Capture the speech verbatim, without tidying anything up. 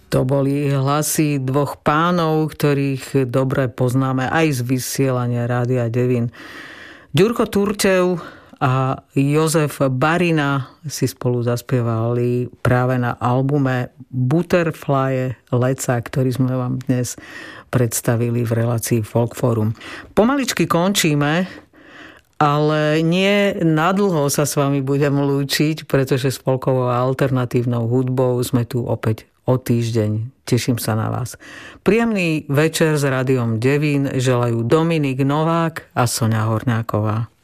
To boli hlasy dvoch pánov, ktorých dobre poznáme aj z vysielania Rádia Devín. Ďurko Turtev a Jozef Barina si spolu zaspievali práve na albume Butterfly Leca, ktorý sme vám dnes predstavili v relácii Folkforum. Pomaličky končíme, ale nie nadlho sa s vami budem lúčiť, pretože s folkovou a alternatívnou hudbou sme tu opäť o týždeň. Teším sa na vás. Príjemný večer s Rádiom Devín želajú Dominik Novák a Soňa Horňáková.